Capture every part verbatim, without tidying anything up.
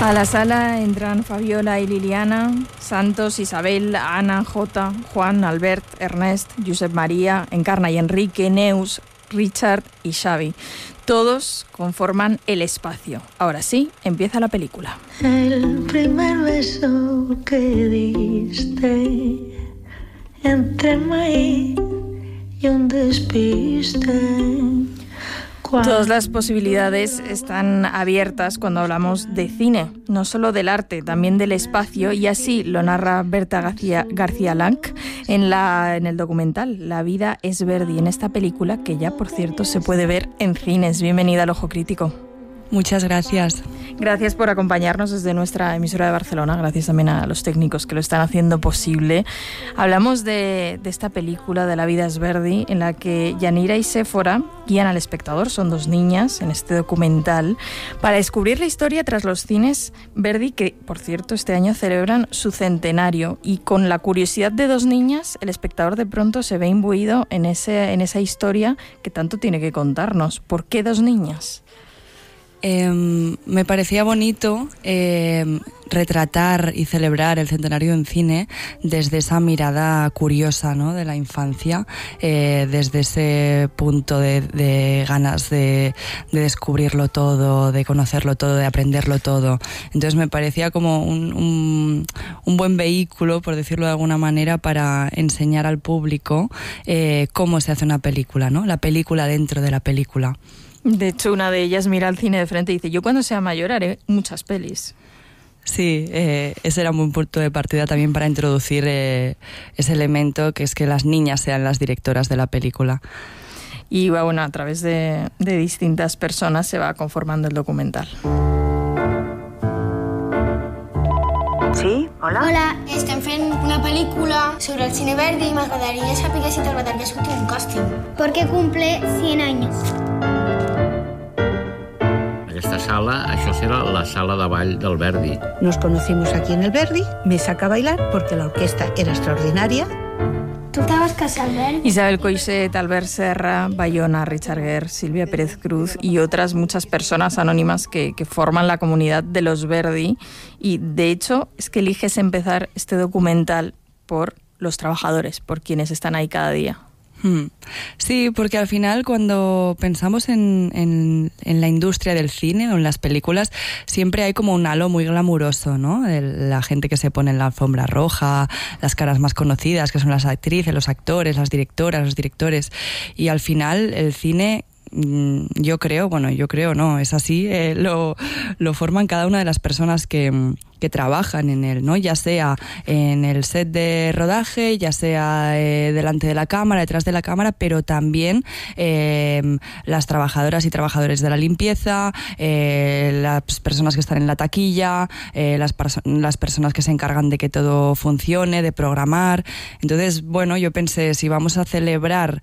A la sala entran Fabiola y Liliana, Santos, Isabel, Ana, Jota, Juan, Albert, Ernest, Josep María, Encarna y Enrique, Neus, Richard y Xavi. Todos conforman el espacio. Ahora sí, empieza la película. El primer beso que diste entre maíz y un despiste. Todas las posibilidades están abiertas cuando hablamos de cine, no solo del arte, también del espacio, y así lo narra Berta García, García Lanc en, la, en el documental La vida es Verdi, en esta película que ya, por cierto, se puede ver en cines. Bienvenida al Ojo Crítico. Muchas gracias. Gracias por acompañarnos desde nuestra emisora de Barcelona. Gracias también a los técnicos que lo están haciendo posible. Hablamos de, de esta película de La vida es Verdi, en la que Yanira y Séfora guían al espectador, son dos niñas en este documental, para descubrir la historia tras los cines Verdi, que, por cierto, este año celebran su centenario. Y con la curiosidad de dos niñas, el espectador de pronto se ve imbuido en, ese, en esa historia que tanto tiene que contarnos. ¿Por qué dos niñas? Eh, me parecía bonito eh, retratar y celebrar el centenario en cine desde esa mirada curiosa, ¿no?, de la infancia, eh, desde ese punto de, de ganas de, de descubrirlo todo, de conocerlo todo, de aprenderlo todo. Entonces me parecía como un, un, un buen vehículo, por decirlo de alguna manera, para enseñar al público eh, cómo se hace una película, ¿no?, la película dentro de la película. De hecho, una de ellas mira al cine de frente y dice: yo cuando sea mayor haré muchas pelis. Sí, eh, ese era un buen punto de partida también para introducir eh, ese elemento, que es que las niñas sean las directoras de la película. Y bueno, a través de, de distintas personas se va conformando el documental. Sí, hola. Hola, estem fent una pel·lícula sobre el cine Verdi i m'agradaria saber si t'agradaria sortir un càsting. Porque cumple cien años. Aquesta sala, això serà la sala de ball del Verdi. Nos conocimos aquí en el Verdi, me saca a bailar porque la orquesta era extraordinaria. Tu te vas casar al Verdi? Isabel Coixet, Albert Serra, Bayona, Richard Gere, Silvia Pérez Cruz y otras muchas personas anónimas que, que forman la comunidad de los Verdi. Y de hecho es que eliges empezar este documental por los trabajadores, por quienes están ahí cada día. Sí, porque al final cuando pensamos en, en, en la industria del cine o en las películas, siempre hay como un halo muy glamuroso, ¿no? El, la gente que se pone en la alfombra roja, las caras más conocidas, que son las actrices, los actores, las directoras, los directores. Y al final el cine, yo creo, bueno, yo creo, no, es así, eh, lo, lo forman cada una de las personas que... que trabajan en él, ¿no? Ya sea en el set de rodaje, ya sea eh, delante de la cámara, detrás de la cámara, pero también eh, las trabajadoras y trabajadores de la limpieza, eh, las personas que están en la taquilla, eh, las, perso- las personas que se encargan de que todo funcione, de programar. Entonces, bueno, yo pensé, si vamos a celebrar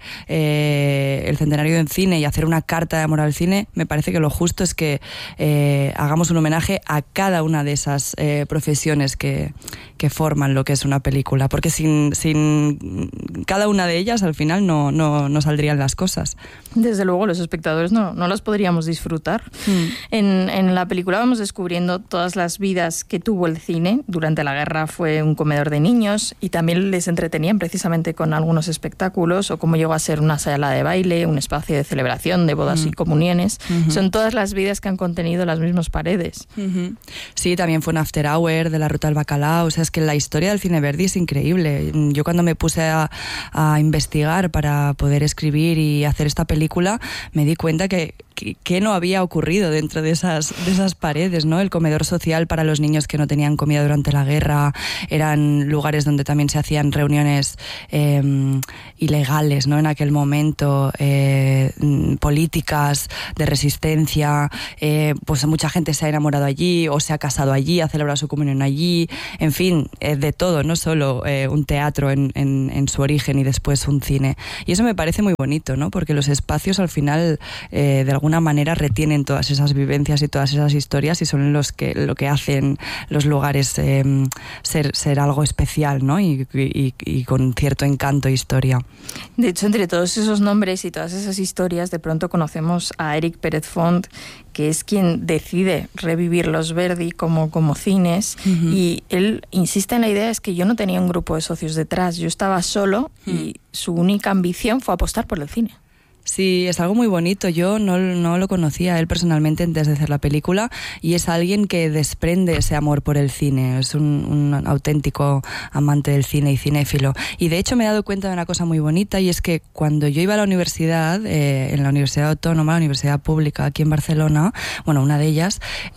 eh, el centenario del cine y hacer una carta de amor al cine, me parece que lo justo es que eh, hagamos un homenaje a cada una de esas eh, profesiones que, que forman lo que es una película, porque sin, sin cada una de ellas al final no, no, no saldrían las cosas. Desde luego los espectadores no, no las podríamos disfrutar. Mm. En, en la película vamos descubriendo todas las vidas que tuvo el cine. Durante la guerra fue un comedor de niños y también les entretenían precisamente con algunos espectáculos, o cómo llegó a ser una sala de baile, un espacio de celebración de bodas mm. y comuniones. Uh-huh. Son todas las vidas que han contenido las mismas paredes. Uh-huh. Sí, también fue un after hour de la Ruta del Bacalao. O sea, es que la historia del cine Verdi es increíble. Yo cuando me puse a, a investigar para poder escribir y hacer esta película, me di cuenta que qué no había ocurrido dentro de esas, de esas paredes, ¿no? El comedor social para los niños que no tenían comida durante la guerra, eran lugares donde también se hacían reuniones eh, ilegales, ¿no? En aquel momento, eh, políticas de resistencia, eh, pues mucha gente se ha enamorado allí o se ha casado allí, ha celebrado su comunión allí, en fin, eh, de todo, no solo eh, un teatro en, en, en su origen y después un cine. Y eso me parece muy bonito, ¿no? Porque los espacios al final, eh, de alguna manera retienen todas esas vivencias y todas esas historias y son los que lo que hacen los lugares eh, ser, ser algo especial, ¿no? Y, y, y con cierto encanto e historia. De hecho, entre todos esos nombres y todas esas historias, de pronto conocemos a Eric Pérez Font, que es quien decide revivir los Verdi como, como cines, uh-huh. y él insiste en la idea, es que yo no tenía un grupo de socios detrás, yo estaba solo, uh-huh. y su única ambición fue apostar por el cine. Sí, es algo muy bonito. Yo no, no lo conocía él personalmente antes de hacer la película, y es alguien que desprende ese amor por el cine. Es un, un auténtico amante del cine y cinéfilo. Y de hecho me he dado cuenta de una cosa muy bonita, y es que cuando yo iba a la universidad, eh, en la Universidad Autónoma, la Universidad Pública aquí en Barcelona, bueno, una de ellas,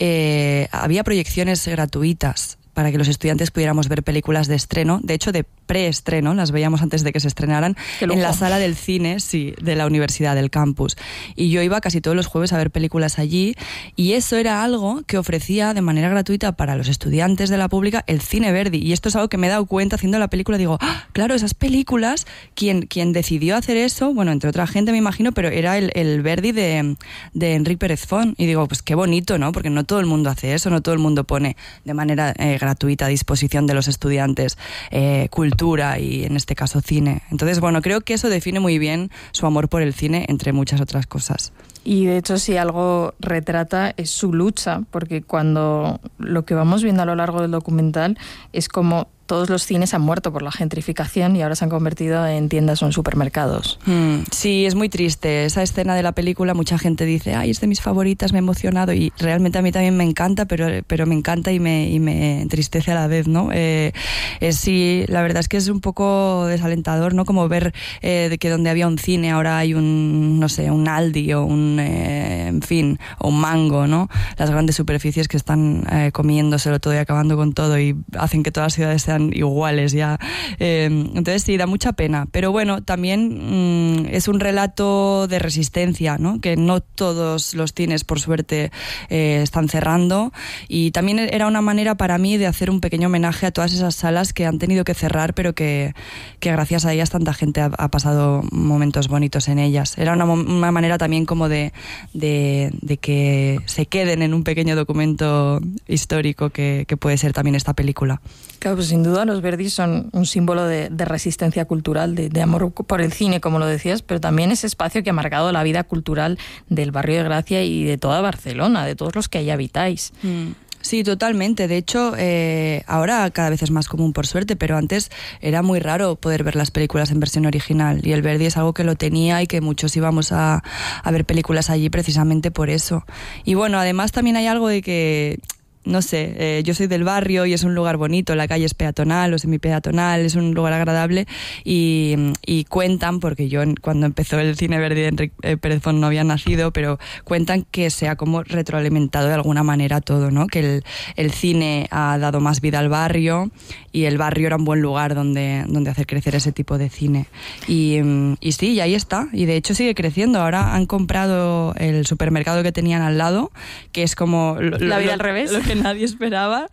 eh, había proyecciones gratuitas para que los estudiantes pudiéramos ver películas de estreno, de hecho de preestreno, las veíamos antes de que se estrenaran, en la sala del cine, sí, de la universidad, del campus. Y yo iba casi todos los jueves a ver películas allí, y eso era algo que ofrecía de manera gratuita para los estudiantes de la pública el Cine Verdi. Y esto es algo que me he dado cuenta haciendo la película. Digo, ¡ah! Claro, esas películas, quien, quien decidió hacer eso, bueno, entre otra gente me imagino, pero era el, el Verdi de, de Enric Pérez Font. Y digo, pues qué bonito, ¿no? Porque no todo el mundo hace eso, no todo el mundo pone de manera eh, gratuita a disposición de los estudiantes eh, cultura y en este caso cine. Entonces, bueno, creo que eso define muy bien su amor por el cine, entre muchas otras cosas. Y de hecho, si algo retrata es su lucha, porque cuando lo que vamos viendo a lo largo del documental es como todos los cines han muerto por la gentrificación y ahora se han convertido en tiendas o en supermercados. Mm, sí, es muy triste. Esa escena de la película, mucha gente dice, ay, es de mis favoritas, me ha emocionado, y realmente a mí también me encanta, pero, pero me encanta y me, y me entristece a la vez, ¿no? Eh, es, sí, la verdad es que es un poco desalentador, ¿no? Como ver eh, de que donde había un cine ahora hay un, no sé, un Aldi o un, eh, en fin, o un Mango, ¿no? Las grandes superficies que están eh, comiéndoselo todo y acabando con todo y hacen que todas las ciudades sean iguales ya. Eh, entonces sí, da mucha pena. Pero bueno, también mmm, es un relato de resistencia, ¿no? Que no todos los cines, por suerte, eh, están cerrando. Y también era una manera para mí de hacer un pequeño homenaje a todas esas salas que han tenido que cerrar, pero que, que gracias a ellas tanta gente ha, ha pasado momentos bonitos en ellas. Era una, una manera también como de, de, de que se queden en un pequeño documento histórico que, que puede ser también esta película. Claro, pues sin duda los Verdi son un símbolo de, de resistencia cultural, de, de amor por el cine, como lo decías, pero también ese espacio que ha marcado la vida cultural del barrio de Gracia y de toda Barcelona, de todos los que allí habitáis. Mm. Sí, totalmente. De hecho, eh, ahora cada vez es más común, por suerte, pero antes era muy raro poder ver las películas en versión original, y el Verdi es algo que lo tenía y que muchos íbamos a, a ver películas allí precisamente por eso. Y bueno, además también hay algo de que... No sé, eh, yo soy del barrio y es un lugar bonito, la calle es peatonal o semipeatonal, es un lugar agradable, y, y cuentan, porque yo cuando empezó el Cine Verdi de Enric eh, Pérez Font no había nacido, pero cuentan que se ha como retroalimentado de alguna manera todo, ¿no? Que el, el cine ha dado más vida al barrio y el barrio era un buen lugar donde, donde hacer crecer ese tipo de cine. Y, y sí, y ahí está, y de hecho sigue creciendo. Ahora han comprado el supermercado que tenían al lado, que es como... Lo, la vida lo, al revés. Lo que nadie esperaba,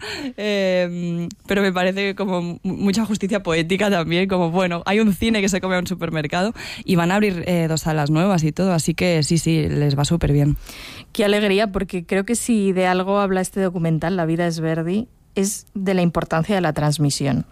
eh, pero me parece como mucha justicia poética también, como bueno, hay un cine que se come a un supermercado y van a abrir eh, dos salas nuevas y todo, así que sí, sí, les va súper bien. Qué alegría, porque creo que si de algo habla este documental, La vida es Verdi, es de la importancia de la transmisión.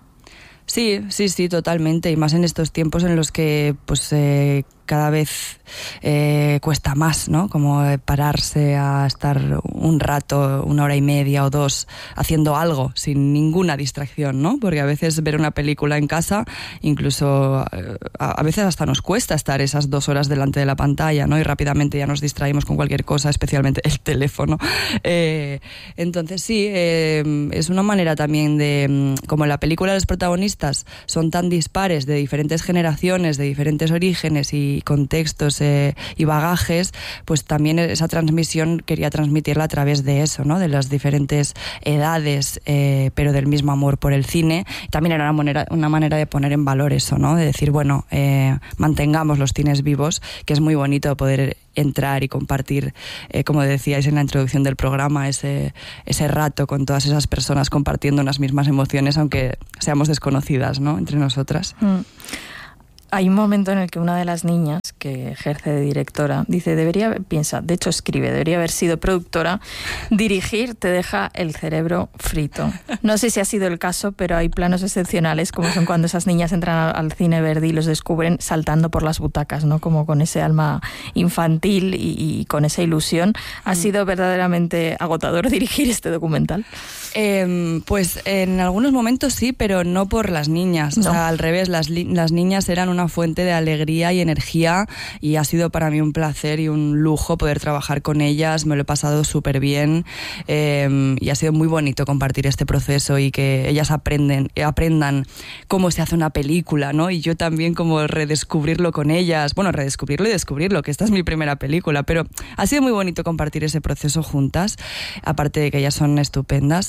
Sí, sí, sí, totalmente, y más en estos tiempos en los que pues eh, cada vez eh, cuesta más, ¿no? Como pararse a estar un rato, una hora y media o dos, haciendo algo sin ninguna distracción, ¿no? Porque a veces ver una película en casa, incluso eh, a veces hasta nos cuesta estar esas dos horas delante de la pantalla, ¿no? Y rápidamente ya nos distraímos con cualquier cosa, especialmente el teléfono. Eh, entonces sí, eh, es una manera también de, como en la película los protagonistas son tan dispares, de diferentes generaciones, de diferentes orígenes y contextos eh, y bagajes, pues también esa transmisión quería transmitirla a través de eso, ¿no? De las diferentes edades, eh, pero del mismo amor por el cine. También era una manera, una manera de poner en valor eso, ¿no? De decir, bueno, eh, mantengamos los cines vivos, que es muy bonito poder entrar y compartir, eh, como decíais en la introducción del programa, ese, ese rato con todas esas personas compartiendo unas mismas emociones, aunque seamos desconocidas, ¿no? Entre nosotras. Mm. Hay un momento en el que una de las niñas, que ejerce de directora, dice, debería, piensa, de hecho escribe, debería haber sido productora, dirigir te deja el cerebro frito. No sé si ha sido el caso, pero hay planos excepcionales, como son cuando esas niñas entran al cine Verdi y los descubren saltando por las butacas, ¿no? Como con ese alma infantil y, y con esa ilusión. ¿Ha mm. sido verdaderamente agotador dirigir este documental? Eh, pues en algunos momentos sí, pero no por las niñas. No. O sea, al revés, las, li- las niñas eran una fuente de alegría y energía y ha sido para mí un placer y un lujo poder trabajar con ellas. Me lo he pasado súper bien eh, y ha sido muy bonito compartir este proceso y que ellas aprenden, aprendan cómo se hace una película, ¿no? Y yo también como redescubrirlo con ellas. Bueno, redescubrirlo y descubrirlo, que esta es mi primera película, pero ha sido muy bonito compartir ese proceso juntas, aparte de que ellas son estupendas.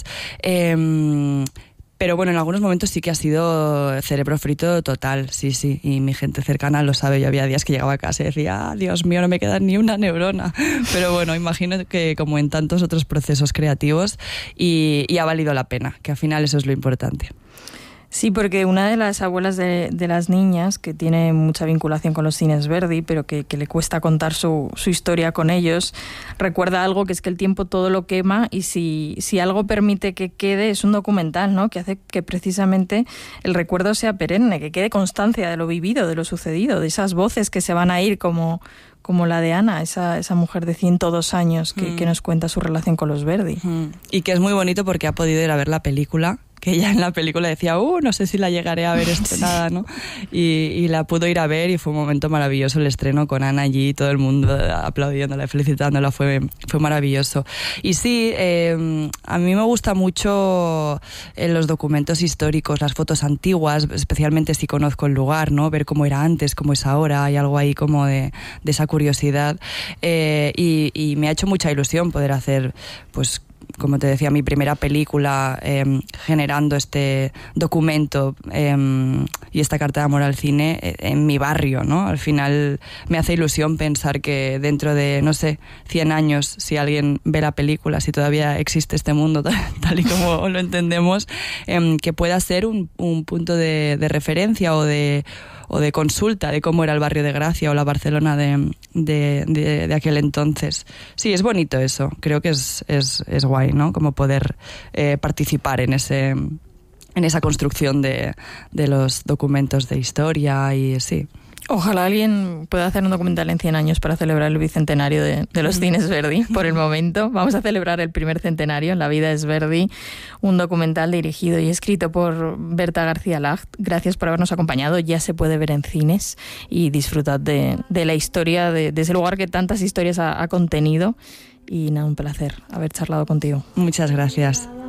Eh, pero bueno, en algunos momentos sí que ha sido cerebro frito total, sí, sí, y mi gente cercana lo sabe. Yo había días que llegaba a casa y decía, ah, Dios mío, no me queda ni una neurona, pero bueno, imagino que como en tantos otros procesos creativos y, y ha valido la pena, que al final eso es lo importante. Sí, porque una de las abuelas de, de las niñas, que tiene mucha vinculación con los cines Verdi, pero que, que le cuesta contar su, su historia con ellos, recuerda algo, que es que el tiempo todo lo quema y si, si algo permite que quede es un documental, ¿no? Que hace que precisamente el recuerdo sea perenne, que quede constancia de lo vivido, de lo sucedido, de esas voces que se van a ir como... como la de Ana, esa, esa mujer de ciento dos años que, mm. que nos cuenta su relación con los Verdi. Mm. Y que es muy bonito porque ha podido ir a ver la película, que ella en la película decía, uh, no sé si la llegaré a ver estrenada, ¿no? Y, y la pudo ir a ver y fue un momento maravilloso el estreno con Ana allí, todo el mundo aplaudiéndola, felicitándola, fue, fue maravilloso. Y sí, eh, a mí me gusta mucho eh, los documentos históricos, las fotos antiguas, especialmente si conozco el lugar, ¿no? Ver cómo era antes, cómo es ahora, hay algo ahí como de, de esa curiosidad. Eh, y, y me ha hecho mucha ilusión poder hacer, pues, como te decía, mi primera película eh, generando este documento eh, y esta carta de amor al cine eh, en mi barrio, ¿no? Al final me hace ilusión pensar que dentro de, no sé, cien años, si alguien ve la película, si todavía existe este mundo tal, tal y como lo entendemos, eh, que pueda ser un, un punto de, de referencia o de o de consulta de cómo era el barrio de Gracia o la Barcelona de, de, de, de aquel entonces. Sí, es bonito eso. Creo que es, es, es guay, ¿no? Como poder eh, participar en ese en esa construcción de, de los documentos de historia y sí. Ojalá alguien pueda hacer un documental en cien años para celebrar el bicentenario de, de los cines Verdi. Por el momento vamos a celebrar el primer centenario en La vida es Verdi, un documental dirigido y escrito por Berta García Lacht. Gracias por habernos acompañado. Ya se puede ver en cines y disfrutad de, de la historia, de, de ese lugar que tantas historias ha, ha contenido. Y nada, un placer haber charlado contigo. Muchas gracias.